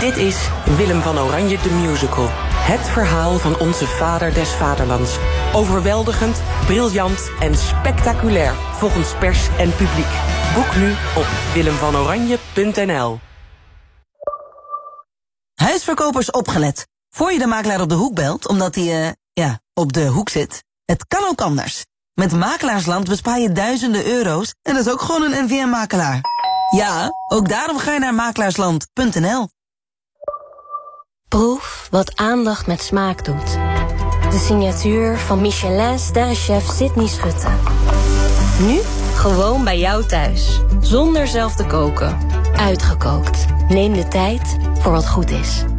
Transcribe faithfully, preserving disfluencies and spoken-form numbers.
Dit is Willem van Oranje de Musical. Het verhaal van onze vader des vaderlands. Overweldigend, briljant en spectaculair volgens pers en publiek. Boek nu op willem van oranje punt n l. Huisverkopers opgelet. Voor je de makelaar op de hoek belt, omdat hij, uh, ja, op de hoek zit. Het kan ook anders. Met Makelaarsland bespaar je duizenden euro's en dat is ook gewoon een N V M-makelaar. Ja, ook daarom ga je naar makelaarsland punt n l. Proef wat aandacht met smaak doet. De signatuur van Michelin-sterrenchef Sydney Schutte. Nu gewoon bij jou thuis. Zonder zelf te koken. Uitgekookt. Neem de tijd voor wat goed is.